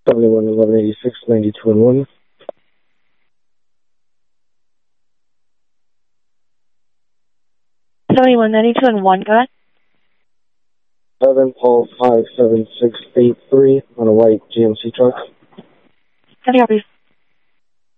71 1186 92 and 1. 71 92 and 1, go ahead. 7 Paul 57683 on a white GMC truck. Copy.